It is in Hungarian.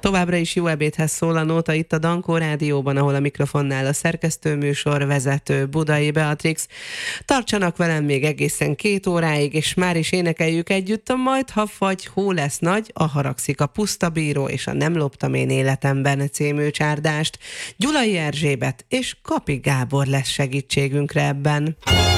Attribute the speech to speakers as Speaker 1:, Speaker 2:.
Speaker 1: Továbbra is jó ebédhez szól a nóta itt a Dankó Rádióban, ahol a mikrofonnál a szerkesztőműsor vezető Budai Beatrix. Tartsanak velem még egészen 2 óráig, és már is énekeljük együtt a Majd, ha fagy, hó lesz nagy, a haragszik a puszta bíró és a Nem loptam én életemben című csárdást. Gyulai Erzsébet és Kapi Gábor lesz segítségünkre ebben.